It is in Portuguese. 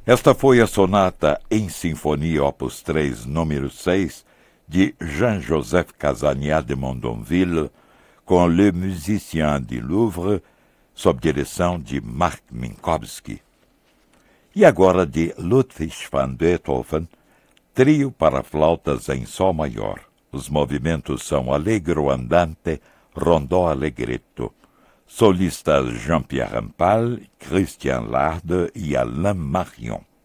Esta foi a sonata em sinfonia opus 3, número 6, de Jean-Joseph Casanier de Mondonville, com Le Musicien du Louvre, sob direção de Mark Minkowski. E agora de Ludwig van Beethoven, trio para flautas em sol maior. Os movimentos são Allegro andante, Rondó allegretto. Solistas Jean-Pierre Rampal, Christian Larde e Alain Marion.